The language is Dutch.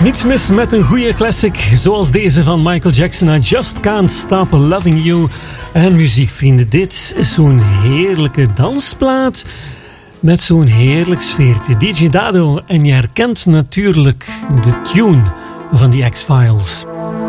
Niets mis met een goede classic zoals deze van Michael Jackson. I Just Can't Stop Loving You. En muziekvrienden, dit is zo'n heerlijke dansplaat met zo'n heerlijk sfeertje. DJ Dado, en je herkent natuurlijk de tune van die X-Files.